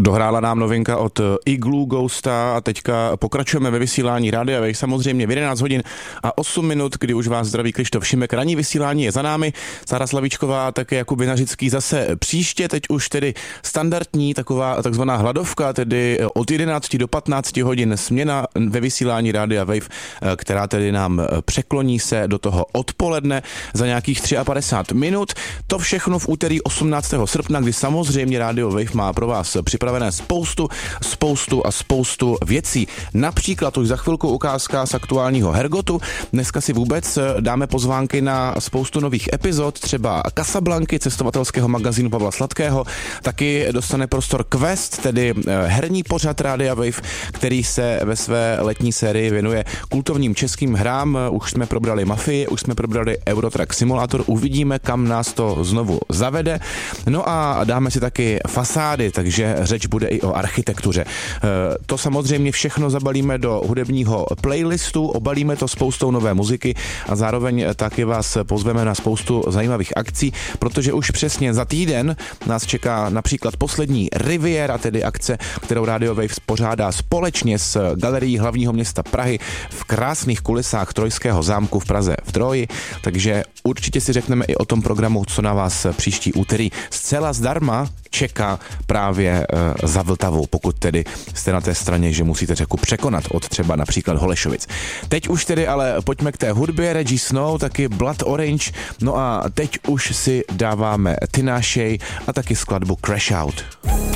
Dohrála nám novinka od Igloo Ghosta a teďka pokračujeme ve vysílání Rádia Wave, samozřejmě v 11 hodin a 8 minut, kdy už vás zdraví Krištof Šimek. Ranní vysílání je za námi, Sára Slavíčková a také Jakub Vinařický zase příště, teď už tedy standardní takzvaná hladovka, tedy od 11 do 15 hodin směna ve vysílání Rádia Wave, která tedy nám překloní se do toho odpoledne za nějakých 53 minut. To všechno v úterý 18. srpna, kdy samozřejmě Rádio Wave má pro vás připravené spoustu věcí. Například už za chvilku ukázka z aktuálního Hergotu. Dneska si vůbec dáme pozvánky na spoustu nových epizod, třeba Casablanky, cestovatelského magazínu Pavla Sladkého. Taky dostane prostor Quest, tedy herní pořad Rádia Wave, který se ve své letní sérii věnuje kultovním českým hrám. Už jsme probrali Mafii, už jsme probrali Eurotrack Simulator, uvidíme, kam nás to znovu zavede. No a dáme si taky fasády, takže řeč bude i o architektuře. To samozřejmě všechno zabalíme do hudebního playlistu, obalíme to spoustou nové muziky a zároveň taky vás pozveme na spoustu zajímavých akcí, protože už přesně za týden nás čeká například poslední Riviera, tedy akce, kterou Radio Wave pořádá společně s Galerií hlavního města Prahy v krásných kulisách Trojského zámku v Praze v Troji, takže určitě si řekneme i o tom programu, co na vás příští úterý zcela zdarma čeká právě za Vltavou, pokud tedy jste na té straně, že musíte řeku překonat od třeba například Holešovic. Teď už tedy ale pojďme k té hudbě, Reggie Snow, taky Blood Orange, no a teď už si dáváme Tinashe a taky skladbu Crash Out.